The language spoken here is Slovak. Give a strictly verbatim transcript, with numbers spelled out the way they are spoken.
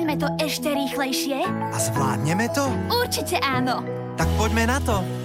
Urobíme to ešte rýchlejšie? A zvládneme to? Určite áno. Tak poďme na to.